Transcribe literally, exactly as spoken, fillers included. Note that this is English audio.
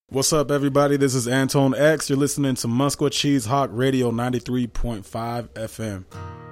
What's up, everybody? This is Antone X. You're listening to Musquat Cheese Hawk Radio ninety-three point five F M.